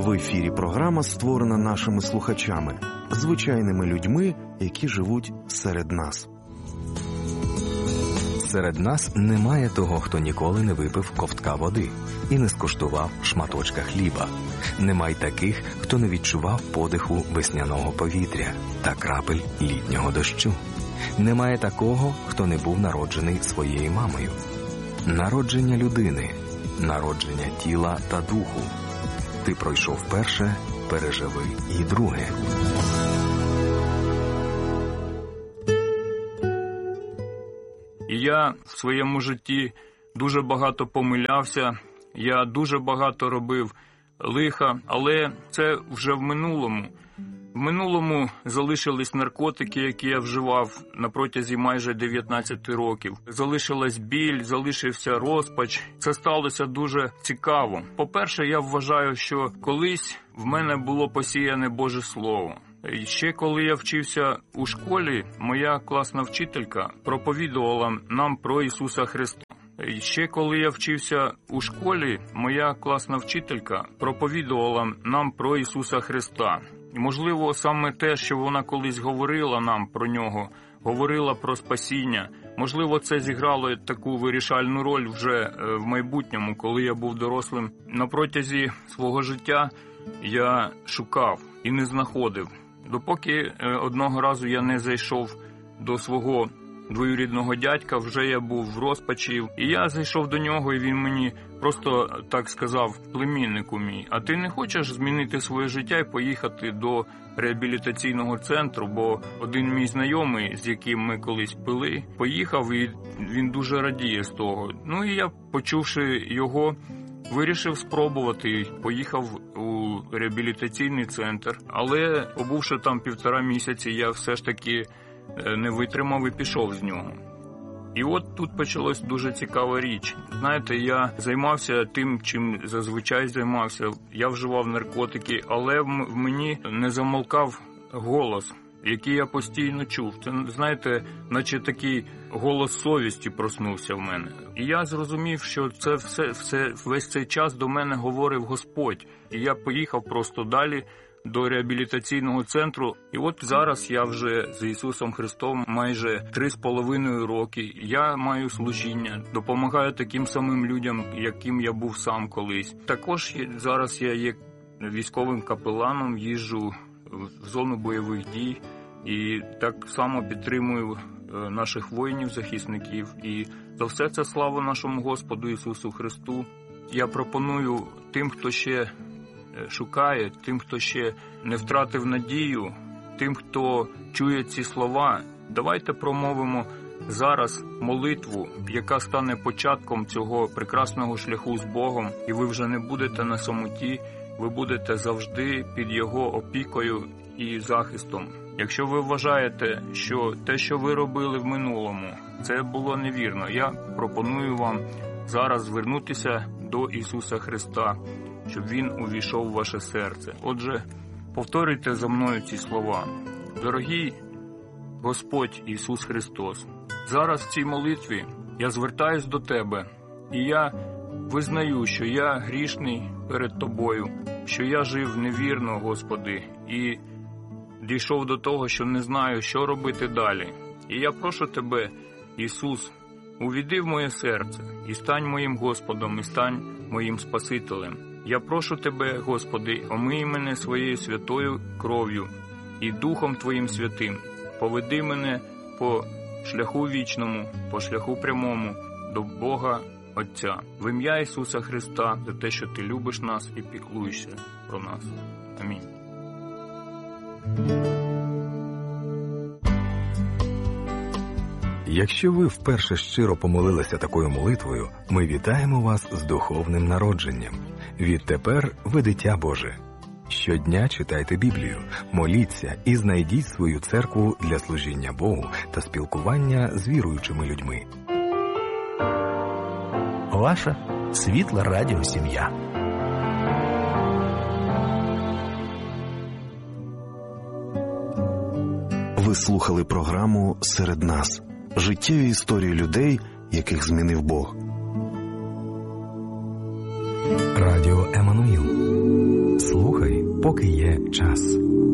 В ефірі програма створена нашими слухачами, звичайними людьми, які живуть серед нас. Серед нас немає того, хто ніколи не випив ковтка води і не скуштував шматочка хліба. Немає таких, хто не відчував подиху весняного повітря та крапель літнього дощу. Немає такого, хто не був народжений своєю мамою. Народження людини, народження тіла та духу. Ти пройшов перше, переживи і друге. Я в своєму житті дуже багато помилявся, я дуже багато робив лиха, але це вже в минулому. В минулому залишились наркотики, які я вживав на протязі майже 19 років. Залишилась біль, залишився розпач. Це сталося дуже цікаво. По-перше, я вважаю, що колись в мене було посіяне Боже Слово. Ще коли я вчився у школі, моя класна вчителька проповідувала нам про Ісуса Христа. Ще коли я вчився у школі, моя класна вчителька проповідувала нам про Ісуса Христа. І, можливо, саме те, що вона колись говорила нам про Нього, говорила про спасіння, можливо, це зіграло таку вирішальну роль вже в майбутньому, коли я був дорослим. На протязі свого життя я шукав і не знаходив. Допоки одного разу я не зайшов до свого двоюрідного дядька, вже я був в розпачі. І я зайшов до нього, і він мені просто так сказав: племіннику мій, а ти не хочеш змінити своє життя і поїхати до реабілітаційного центру? Бо один мій знайомий, з яким ми колись пили, поїхав, і він дуже радіє з того. Ну і я, почувши його, вирішив спробувати, поїхав у реабілітаційний центр. Але, побувши там 1,5 місяці, я все ж таки не витримав і пішов з нього. І от тут почалась дуже цікава річ. Знаєте, я займався тим, чим зазвичай займався. Я вживав наркотики, але в мені не замовкав голос, який я постійно чув. Це, знаєте, наче такий голос совісті проснувся в мене. І я зрозумів, що це весь цей час до мене говорив Господь. І я поїхав просто далі до реабілітаційного центру. І от зараз я вже з Ісусом Христом майже 3,5 роки. Я маю служіння, допомагаю таким самим людям, яким я був сам колись. Також зараз я є військовим капеланом, їжджу в зону бойових дій і так само підтримую наших воїнів-захисників. І за все це слава нашому Господу Ісусу Христу. Я пропоную тим, хто ще шукає, тим, хто ще не втратив надію, тим, хто чує ці слова, давайте промовимо зараз молитву, яка стане початком цього прекрасного шляху з Богом, і ви вже не будете на самоті, ви будете завжди під Його опікою і захистом. Якщо ви вважаєте, що те, що ви робили в минулому, це було невірно, я пропоную вам зараз звернутися до Ісуса Христа, щоб Він увійшов у ваше серце. Отже, повторюйте за мною ці слова. Дорогий Господь Ісус Христос, зараз в цій молитві я звертаюсь до Тебе, і я визнаю, що я грішний перед Тобою, що я жив невірно, Господи, і дійшов до того, що не знаю, що робити далі. І я прошу Тебе, Ісус, увійди в моє серце і стань моїм Господом, і стань моїм Спасителем. Я прошу Тебе, Господи, омий мене своєю святою кров'ю і Духом Твоїм святим. Поведи мене по шляху вічному, по шляху прямому до Бога Отця. В ім'я Ісуса Христа, за те, що Ти любиш нас і піклуєшся про нас. Амінь. Якщо ви вперше щиро помолилися такою молитвою, ми вітаємо вас з духовним народженням. Відтепер ви дитя Боже. Щодня читайте Біблію, моліться і знайдіть свою церкву для служіння Богу та спілкування з віруючими людьми. Ваша світла радіосім'я. Ви слухали програму «Серед нас». Життєві історії людей, яких змінив Бог. Радіо Еммануїл. Слухай поки є час.